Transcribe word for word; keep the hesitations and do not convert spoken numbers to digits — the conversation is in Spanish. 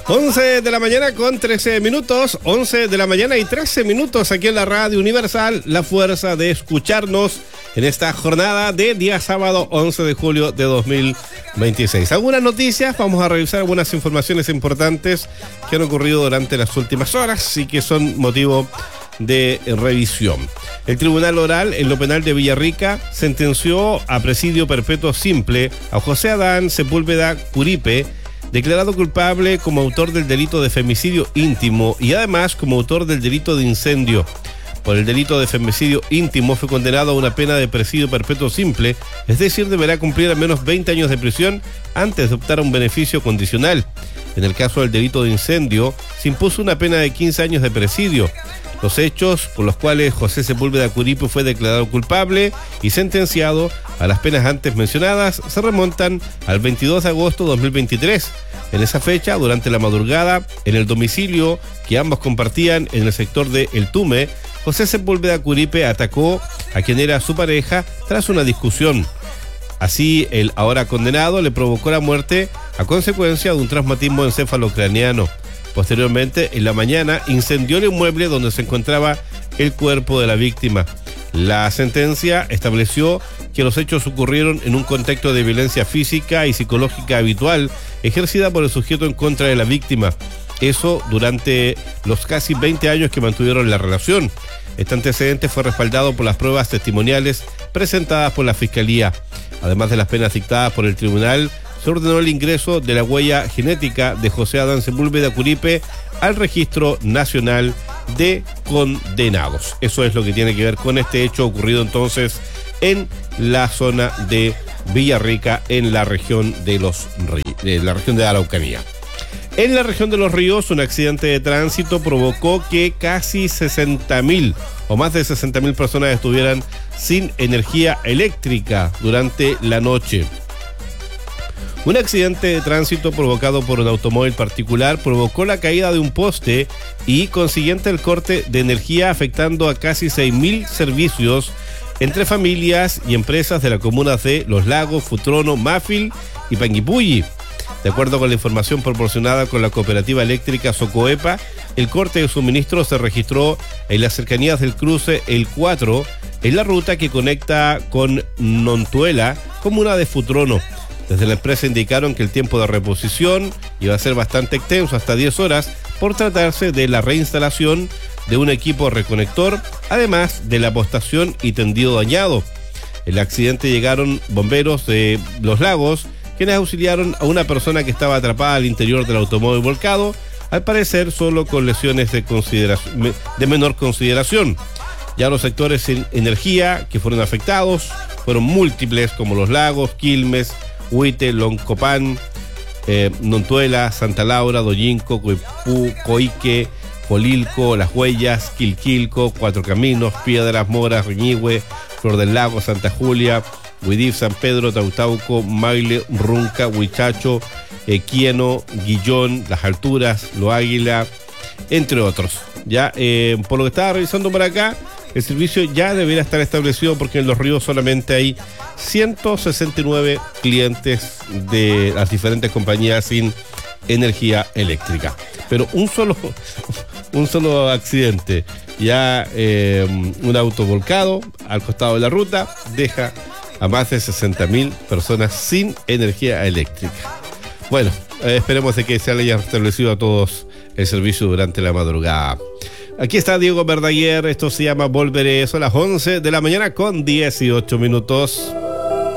once de la mañana con trece minutos, once de la mañana y trece minutos aquí en la Radio Universal, la fuerza de escucharnos en esta jornada de día sábado once de julio de dos mil veintiséis. Algunas noticias, vamos a revisar algunas informaciones importantes que han ocurrido durante las últimas horas y que son motivo de revisión. El Tribunal Oral en lo Penal de Villarrica sentenció a presidio perpetuo simple a José Adán Sepúlveda Curipe, declarado culpable como autor del delito de femicidio íntimo y además como autor del delito de incendio. Por el delito de femicidio íntimo fue condenado a una pena de presidio perpetuo simple, es decir, deberá cumplir al menos veinte años de prisión antes de optar a un beneficio condicional. En el caso del delito de incendio, se impuso una pena de quince años de presidio. Los hechos por los cuales José Sepúlveda Curipe fue declarado culpable y sentenciado a las penas antes mencionadas se remontan al veintidós de agosto de dos mil veintitrés. En esa fecha, durante la madrugada, en el domicilio que ambos compartían en el sector de El Tume, José Sepúlveda Curipe atacó a quien era su pareja tras una discusión. Así, el ahora condenado le provocó la muerte a consecuencia de un traumatismo encefalocraneano. Posteriormente, en la mañana, incendió el inmueble donde se encontraba el cuerpo de la víctima. La sentencia estableció que los hechos ocurrieron en un contexto de violencia física y psicológica habitual ejercida por el sujeto en contra de la víctima. Eso durante los casi veinte años que mantuvieron la relación. Este antecedente fue respaldado por las pruebas testimoniales presentadas por la Fiscalía. Además de las penas dictadas por el tribunal, se ordenó el ingreso de la huella genética de José Adán Sepúlveda Curipe al Registro Nacional de Condenados. Eso es lo que tiene que ver con este hecho ocurrido entonces en la zona de Villarrica, en la región de los de la región de Araucanía. En la región de Los Ríos, un accidente de tránsito provocó que casi sesenta mil o más de sesenta mil personas estuvieran sin energía eléctrica durante la noche. Un accidente de tránsito provocado por un automóvil particular provocó la caída de un poste y consiguiente el corte de energía, afectando a casi seis mil servicios entre familias y empresas de la comuna de Los Lagos, Futrono, Mafil y Panguipulli. De acuerdo con la información proporcionada con la cooperativa eléctrica Socoepa, el corte de suministro se registró en las cercanías del cruce El cuatro, en la ruta que conecta con Nontuela, comuna de Futrono. Desde la empresa indicaron que el tiempo de reposición iba a ser bastante extenso, hasta diez horas, por tratarse de la reinstalación de un equipo reconector, además de la postación y tendido dañado. En el accidente llegaron bomberos de Los Lagos, quienes auxiliaron a una persona que estaba atrapada al interior del automóvil volcado, al parecer solo con lesiones de, consideración, de menor consideración. Ya los sectores sin energía que fueron afectados fueron múltiples, como Los Lagos, Quilmes, Huite, Loncopan, eh, Nontuela, Santa Laura, Doyinco, Coipú, Coique, Colilco, Las Huellas, Quilquilco, Cuatro Caminos, Piedras, Moras, Reñihue, Flor del Lago, Santa Julia, Huidif, San Pedro, Tautauco, Maile, Runca, Huichacho, eh, Quieno, Guillón, Las Alturas, Lo Águila, entre otros. Ya, eh, por lo que estaba revisando por acá, el servicio ya debería estar establecido porque en Los Ríos solamente hay ciento sesenta y nueve clientes de las diferentes compañías sin energía eléctrica. Pero un solo, un solo accidente, ya eh, un auto volcado al costado de la ruta, deja a más de sesenta mil personas sin energía eléctrica. Bueno, eh, esperemos de que se haya restablecido a todos el servicio durante la madrugada. Aquí está Diego Verdaguer, esto se llama Volveré, son las once de la mañana con dieciocho minutos.